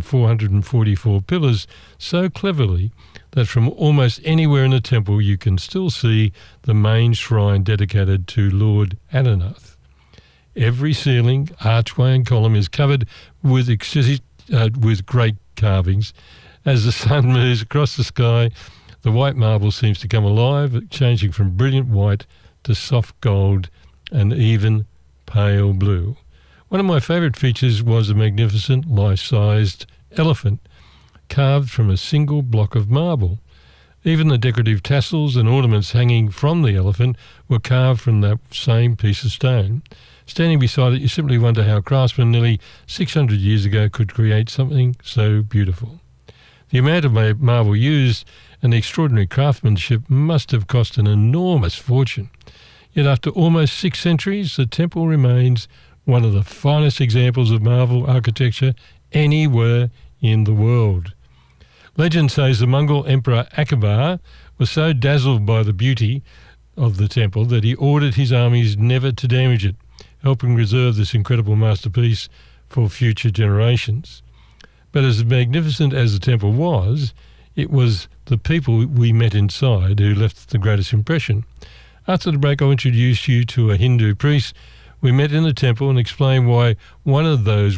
1,444 pillars so cleverly that from almost anywhere in the temple you can still see the main shrine dedicated to Lord Adonnath. Every ceiling, archway and column is covered with great carvings. As the sun moves across the sky, the white marble seems to come alive, changing from brilliant white to soft gold and even pale blue. One of my favourite features was a magnificent life-sized elephant carved from a single block of marble. Even the decorative tassels and ornaments hanging from the elephant were carved from that same piece of stone. Standing beside it, you simply wonder how craftsmen nearly 600 years ago could create something so beautiful. The amount of marble used and the extraordinary craftsmanship must have cost an enormous fortune. Yet after almost 6 centuries, the temple remains one of the finest examples of marble architecture anywhere in the world. Legend says the Mongol Emperor Akbar was so dazzled by the beauty of the temple that he ordered his armies never to damage it, helping preserve this incredible masterpiece for future generations. But as magnificent as the temple was, it was the people we met inside who left the greatest impression. After the break, I'll introduce you to a Hindu priest we met in the temple and explain why one of those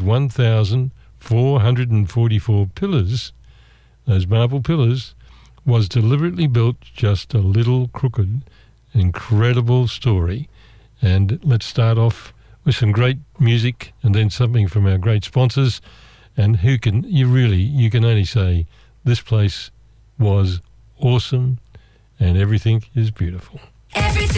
1,444 pillars, those marble pillars, was deliberately built just a little crooked. An incredible story. And let's start off with some great music and then something from our great sponsors. And you can only say this place was awesome and everything is beautiful.